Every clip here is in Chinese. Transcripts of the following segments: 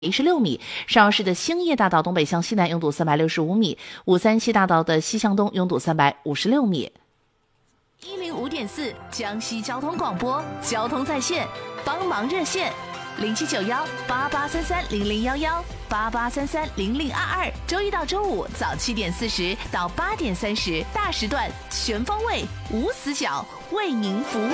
16米，上市的兴业大道东北向西南拥堵365米，537大道的西向东拥堵356米。105.4江西交通广播，交通在线，帮忙热线07918833001188330022，周一到周五早7点40到8点30，大时段全方位无死角为您服务。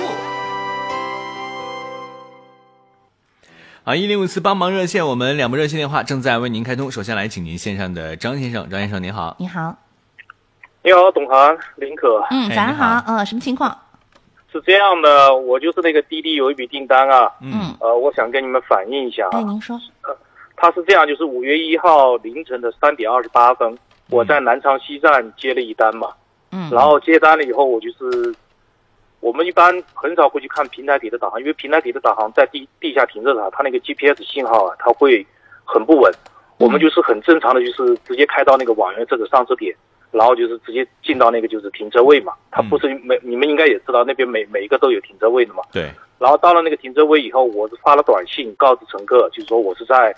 好，1054帮忙热线，我们2部热线电话正在为您开通。首先来请您线上的张先生，张先生您好。 你好。 你好，董航，林可。 早上好。什么情况？ 是这样的，我就是那个滴滴有一笔订单啊，我想跟你们反映一下啊。 您说。 它是这样，就是5月1号凌晨的3点28分，我在南昌西站接了一单嘛，然后接单了以后，我们一般很少会去看平台底的导航，因为平台底的导航在地下停车场，它那个 GPS 信号啊，它会很不稳。我们就是很正常的，就是直接开到那个网约车的上车点，然后就是直接进到那个就是停车位嘛。它不是你们应该也知道，那边每一个都有停车位的嘛。 对。然后到了那个停车位以后，我是发了短信告知乘客，就是说我是在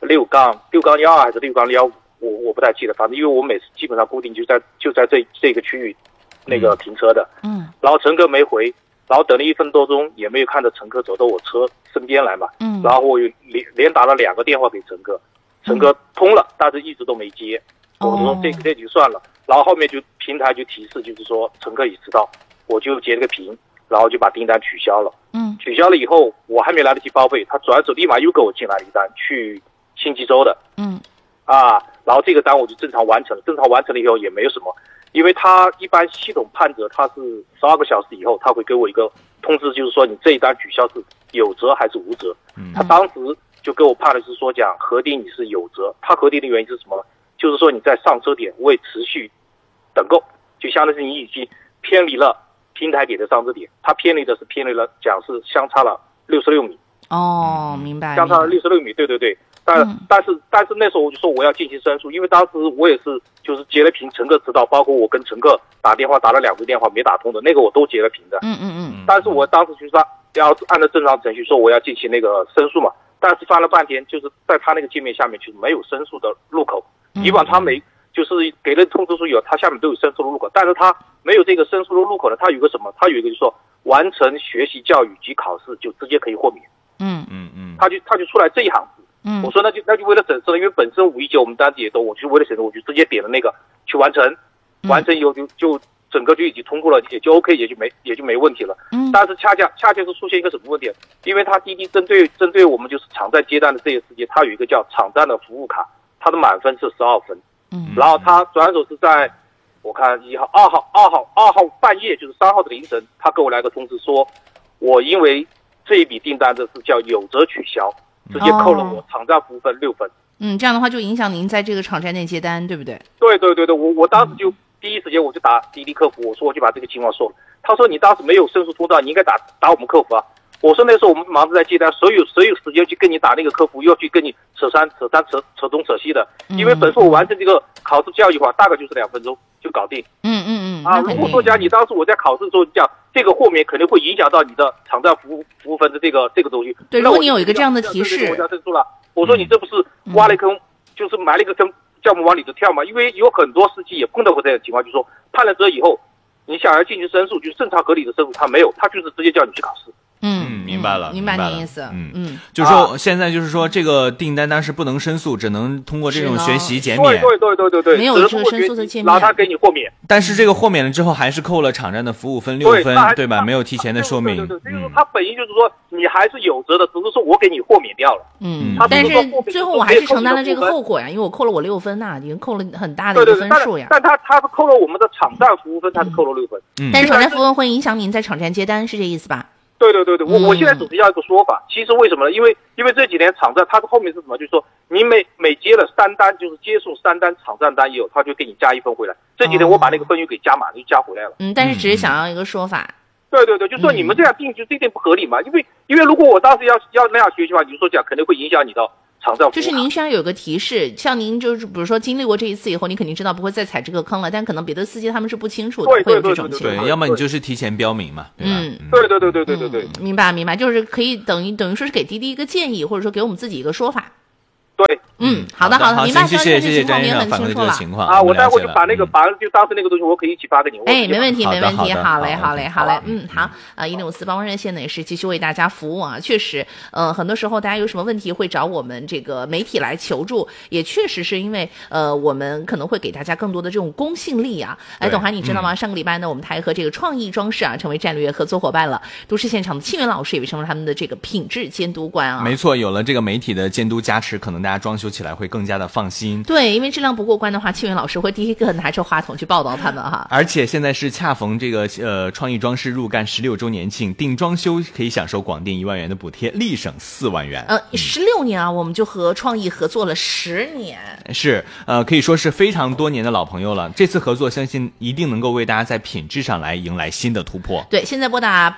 6-12还是6-15，我不太记得，反正因为我每次基本上固定就在这个区域那个停车的。然后乘客没回，然后等了1分多钟也没有看到乘客走到我车身边来嘛。然后我又连打了2个电话给乘客，乘客通了，但是一直都没接。我说这就算了。然后后面就平台就提示，就是说乘客已知道，我就截了个屏，然后就把订单取消了。取消了以后，我还没来得及报备，他转手立马又给我进来了一单去新济州的。然后这个单我就正常完成了以后也没有什么。因为他一般系统判责他是12个小时以后，他会给我一个通知，就是说你这一单取消是有责还是无责。他当时就给我判的是说讲核定你是有责，他核定的原因是什么呢？就是说你在上车点未持续等够，就相当于你已经偏离了平台点的上车点，他偏离了讲是相差了66米。 明白。 相差了66米，对。但是那时候我就说我要进行申诉，因为当时我也是就是截了屏，乘客知道，包括我跟乘客打电话打了2回电话没打通的那个我都截了屏的。但是我当时就是要按照正常程序说我要进行那个申诉嘛，但是翻了半天，就是在他那个界面下面就是没有申诉的入口。以往他没就是给了通知书以后，他下面都有申诉的入口，但是他没有这个申诉的入口呢，他有一个什么？他有一个就是说完成学习教育及考试就直接可以豁免。他就出来这一行字。我说那就为了省事了，因为本身519我们单子也多，我就为了省事，我就直接点了那个去完成以后就整个就已经通过了，也就 OK， 也就没问题了。但是恰恰是出现一个什么问题？因为他滴滴针对我们就是场站接单的这些时间，他有一个叫场站的服务卡，他的满分是12分。然后他转手是在我看2号半夜，就是3号的凌晨，他给我来个通知说，我因为这一笔订单这是叫有责取消。直接扣了我场站服务分6分。 这样的话就影响您在这个场站内接单，对不对？ 对，我当时就第一时间我就打滴滴客服，我说我就把这个情况说了。他说你当时没有申诉通道，你应该打我们客服啊。我说那时候我们忙着在接单，谁有时间去跟你打那个客服，又要去跟你扯东扯西的。因为本身我完成这个考试教育的话，大概就是2分钟就搞定。如果说讲你当时我在考试的时候讲这个豁免肯定会影响到你的场站服务分的这个东西。 对，如果你有一个这样的提示， 我就要申诉了。我说你这不是挖了一坑，就是埋了一个坑，叫我们往里头跳嘛？因为有很多司机也碰到过这样的情况，就是说判了责以后，你想要进行申诉，就是正常合理的申诉，他没有，他就是直接叫你去考试。 明白了， 明白你意思。 就是说现在就是说这个订单单是不能申诉，只能通过这种学习减免。 对， 没有这个申诉的界面， 然后他给你豁免。 但是这个豁免了之后，还是扣了场站的服务分6分，对吧？没有提前的说明。 对，就是他本意就是说你还是有责的，只是说我给你豁免掉了。 但是最后我还是承担了这个后果呀，因为我扣了我6分呐，已经扣了很大的一个分数呀。 但他是扣了我们的场站服务分，他是扣了6分。 但是场站服务分会影响您在场站接单，是这意思吧？ 对，我现在只是要一个说法。其实为什么呢？因为这几年场站它的后面是什么？就是说你每接了3单，就是接触3单场站单以后，他就给你加1分回来。这几年我把那个分又给加满，就加回来了。 但是只是想要一个说法。 对，就说你们这样定就这点不合理嘛？因为如果我当时要那样学习的话，你就说讲肯定会影响你的场站服务。 就是您需要有个提示，像您就是比如说经历过这一次以后，你肯定知道不会再踩这个坑了，但可能别的司机他们是不清楚的，会有这种情况。 对，要么你就是提前标明嘛，对吧？ 对， 明白，就是可以等于说是给滴滴一个建议，或者说给我们自己一个说法。 对， 好的， 好， 明白， 谢谢张先生反馈的这个情况啊，我待会就把就当时那个东西，我可以一起发给你。 没问题，好嘞，好嘞， 好，1054帮热线呢也是继续为大家服务啊，确实，很多时候大家有什么问题会找我们这个媒体来求助，也确实是因为我们可能会给大家更多的这种公信力啊。哎，董涵，你知道吗？上个礼拜呢，我们还和这个创意装饰啊成为战略合作伙伴了，都市现场的庆元老师也成为他们的这个品质监督官啊。 没错，有了这个媒体的监督加持，可能大家装修起来会更加的放心。 对，因为质量不过关的话，庆元老师会第一个拿着话筒去报道他们哈。 而且现在是恰逢这个创意装饰入干16周年庆，定装修可以享受广电1万元的补贴，立省4万元。 16年啊，我们就和创意合作了10年， 是可以说是非常多年的老朋友了。这次合作，相信一定能够为大家在品质上来迎来新的突破。 对，现在拨打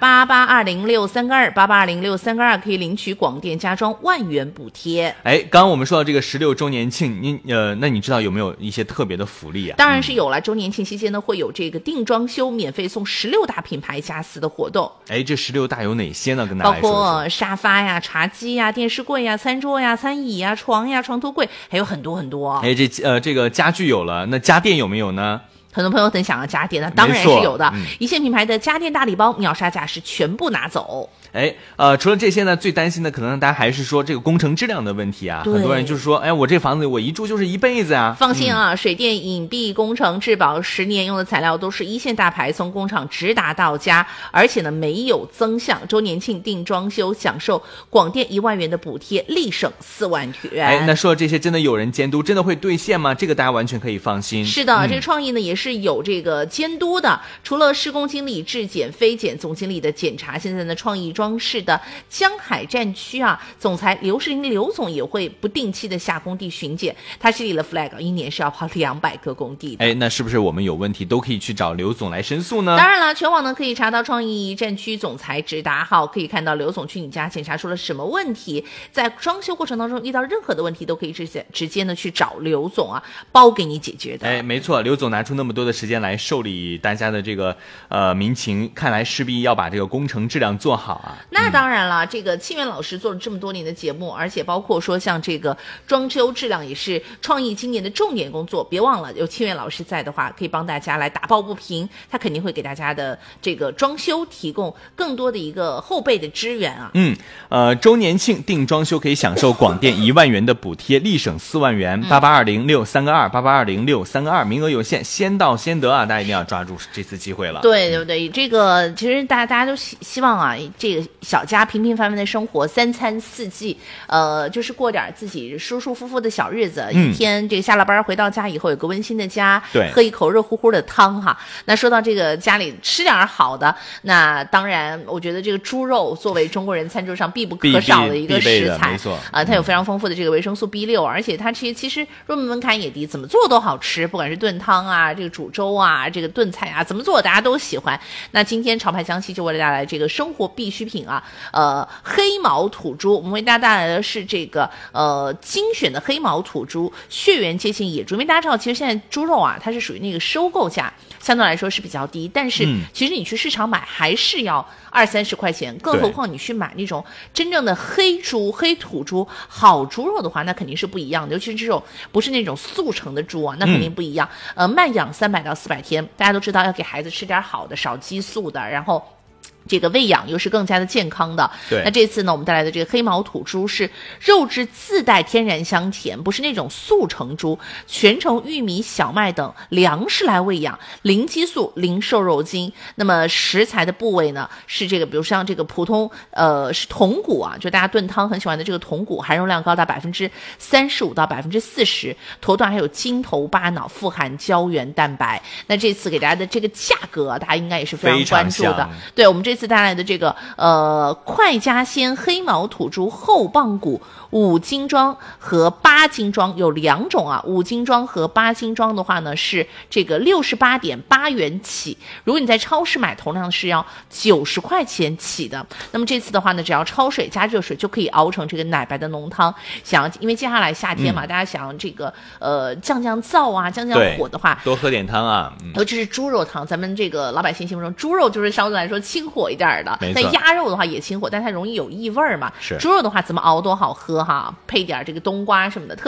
8820632288206322可以领取广电家装1万元补贴。 哎，刚刚我们说到这个16周年庆，那你知道有没有一些特别的福利啊？ 当然是有了，周年庆期间呢，会有这个定装修免费送16大品牌家私的活动。 哎，这16大有哪些呢？跟大家来说说。 包括沙发呀、茶几呀、电视柜呀、餐桌呀、餐椅呀、床呀、床头柜，还有很多很多。 哎，这个家具有了，那家电有没有呢？ 很多朋友很想要家电，那当然是有的。一线品牌的家电大礼包，秒杀价是全部拿走。 哎，除了这些呢，最担心的可能大家还是说这个工程质量的问题啊。很多人就是说，哎，我这房子我一住就是一辈子啊。 放心啊，水电隐蔽工程质保10年，用的材料都是一线大牌，从工厂直达到家，而且呢没有增项。周年庆定装修享受广电1万元的补贴，立省4万元。 哎，那说这些真的有人监督，真的会兑现吗？这个大家完全可以放心。 是的，这个创意呢也是有这个监督的，除了施工经理质检、非检总经理的检查，现在呢创意装饰的江海战区啊，总裁刘世林刘总也会不定期的下工地巡检，他是立了 flag， 1年是要跑200个工地的。 哎，那是不是我们有问题都可以去找刘总来申诉呢？ 当然了，全网呢可以查到创意战区总裁直达号，可以看到刘总去你家检查出了什么问题，在装修过程当中遇到任何的问题都可以直接呢去找刘总啊，包给你解决的。 哎，没错，刘总拿出那么多的时间来受理大家的这个民情，看来势必要把这个工程质量做好啊。 那当然了，这个庆元老师做了这么多年的节目，而且包括说像这个装修质量也是创意今年的重点工作。别忘了有庆元老师在的话，可以帮大家来打抱不平，他肯定会给大家的这个装修提供更多的一个后备的支援啊。 周年庆定装修可以享受广电1万元的补贴，立省4万元。8820632288206322，名额有限，先到先得啊！大家一定要抓住这次机会了。 对，这个其实大家都希望啊，这个小家平平凡凡的生活，3餐4季，就是过点自己舒舒服服的小日子。一天这个下了班回到家以后，有个温馨的家， 对， 喝一口热乎乎的汤哈。那说到这个家里吃点好的，那当然，我觉得这个猪肉作为中国人餐桌上必不可少的一个食材， 没错它有非常丰富的这个维生素 B6，而且它其实入门门槛也低，怎么做都好吃，不管是炖汤啊，这个煮粥啊，这个炖菜啊，怎么做大家都喜欢。那今天潮派江西就为大家带来这个生活必需品啊，黑毛土猪，我们为大家带来的是这个精选的黑毛土猪，血缘接近野猪。因为大家知道，其实现在猪肉啊，它是属于那个收购价，相对来说是比较低，但是其实你去市场买还是要20-30块钱，更何况你去买那种真正的黑猪、黑土猪、好猪肉的话，那肯定是不一样的。尤其是这种不是那种速成的猪啊，那肯定不一样。慢养300到400天，大家都知道要给孩子吃点好的，少激素的，然后这个喂养又是更加的健康的。 对， 那这次呢，我们带来的这个黑毛土猪是肉质自带天然香甜，不是那种速成猪，全程玉米、小麦等粮食来喂养，零激素、零瘦肉精。那么食材的部位呢，是这个，比如像这个普通是筒骨啊，就大家炖汤很喜欢的这个筒骨，含肉量高达35%到40%，头段还有筋头巴脑，富含胶原蛋白。那这次给大家的这个价格，大家应该也是非常关注的。对，我们这次带来的这个快家鲜黑毛土猪厚棒骨5斤装和8斤装有2种啊，5斤装和8斤装的话呢是这个68.8元起，如果你在超市买同样是要90块钱起的。那么这次的话呢，只要焯水加热水就可以熬成这个奶白的浓汤。因为接下来夏天嘛，大家想这个降燥啊，降火的话， 多喝点汤啊。 尤其是猪肉汤，咱们这个老百姓心目中猪肉就是相对来说清火一点的， 那鸭肉的话也清火，但它容易有异味嘛。 是猪肉的话怎么熬多好喝哈，配点这个冬瓜什么的。